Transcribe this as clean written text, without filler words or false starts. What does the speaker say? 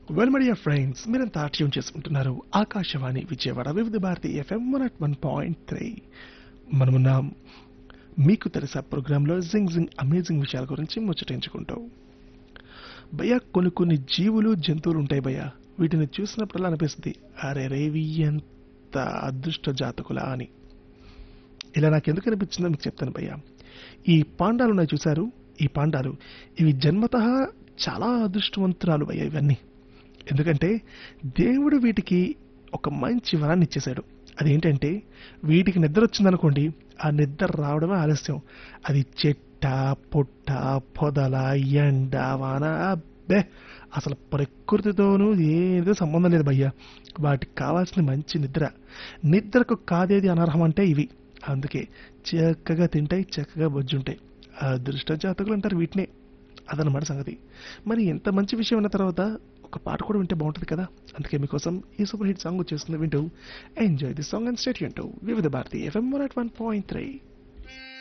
Well my dear friends, మీరంతా tune చేసుకుంటున్నారు ఆకాశవాణి విజయవాడ వివిధ భారతి ఎఫ్ఎం 101.3. మనమున్నాం మీకు తెలుసా ప్రోగ్రాంలో జింగ్ జింగ్ అమేజింగ్ విషయాల గురించి ముచ్చటించుకుంటూ. భయ్యా, కొన్ని జీవులు జంతువులు ఉంటాయి భయ్యా, వీటిని చూసినప్పుడల్లా అనిపిస్తుంది అరే రేవి ఎంత అదృష్ట జాతకులా అని. ఇలా నాకెందుకు అనిపించిందో మీకు చెప్తాను భయ్యా. ఈ పాండాలు ఉన్నాయి చూశారు, ఈ పాండాలు ఇవి జన్మతః చాలా అదృష్టవంతురాలు భయ్యా ఇవన్నీ. ఎందుకంటే దేవుడు వీటికి ఒక మంచి వరాన్ని ఇచ్చేశాడు. అదేంటంటే వీటికి నిద్ర వచ్చిందనుకోండి, ఆ నిద్ర రావడమే ఆలస్యం. అది చెట్ట పొట్ట పొదల ఎండ వాన అబ్బే అసలు ప్రకృతితోనూ ఏదో సంబంధం లేదు భయ్యా. వాటికి కావాల్సిన మంచి నిద్ర. నిద్రకు కాదేది అనర్హం అంటే ఇవి. అందుకే చక్కగా తింటాయి, చక్కగా బొజ్జుంటాయి. అదృష్ట జాతకులు అంటారు వీటినే. అదనమాట సంగతి. మరి ఎంత మంచి విషయం ఉన్న తర్వాత ఒక పాట కూడా వింటే బాగుంటుంది కదా. అందుకే మీకోసం ఈ సూపర్ హిట్ సాంగ్ వచ్చేస్తుంది. వింటూ enjoy the song and state వింటూ వివిధ భారతి ఎఫ్ఎం 101.3.